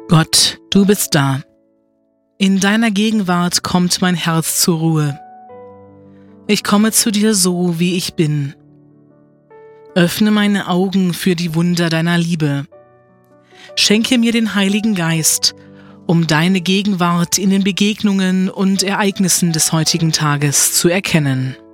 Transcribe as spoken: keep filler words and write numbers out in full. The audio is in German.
Gott, du bist da. In deiner Gegenwart kommt mein Herz zur Ruhe. Ich komme zu dir so, wie ich bin. Öffne meine Augen für die Wunder deiner Liebe. Schenke mir den Heiligen Geist, um deine Gegenwart in den Begegnungen und Ereignissen des heutigen Tages zu erkennen.